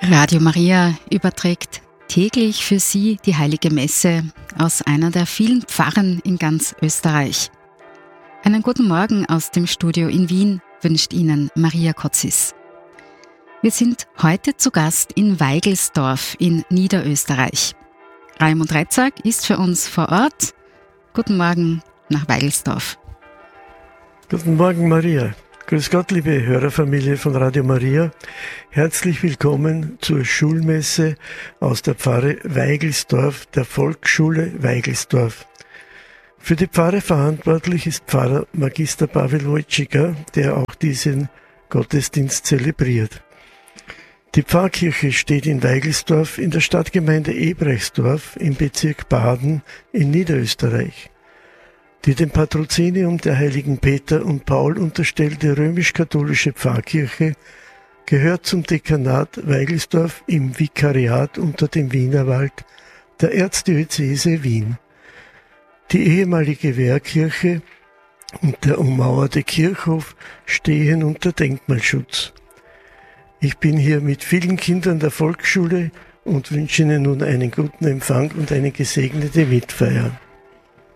Radio Maria überträgt täglich für Sie die Heilige Messe aus einer der vielen Pfarren in ganz Österreich. Einen guten Morgen aus dem Studio in Wien wünscht Ihnen Maria Kotzis. Wir sind heute zu Gast in Weigelsdorf in Niederösterreich. Raimund Retzak ist für uns vor Ort. Guten Morgen nach Weigelsdorf. Guten Morgen, Maria. Grüß Gott, liebe Hörerfamilie von Radio Maria. Herzlich willkommen zur Schulmesse aus der Pfarre Weigelsdorf, der Volksschule Weigelsdorf. Für die Pfarre verantwortlich ist Pfarrer Magister Pavel Wojcika, der auch diesen Gottesdienst zelebriert. Die Pfarrkirche steht in Weigelsdorf in der Stadtgemeinde Ebrechtsdorf im Bezirk Baden in Niederösterreich. Die dem Patrozinium der Heiligen Peter und Paul unterstellte römisch-katholische Pfarrkirche gehört zum Dekanat Weigelsdorf im Vikariat unter dem Wienerwald der Erzdiözese Wien. Die ehemalige Wehrkirche und der ummauerte Kirchhof stehen unter Denkmalschutz. Ich bin hier mit vielen Kindern der Volksschule und wünsche Ihnen nun einen guten Empfang und eine gesegnete Mitfeier.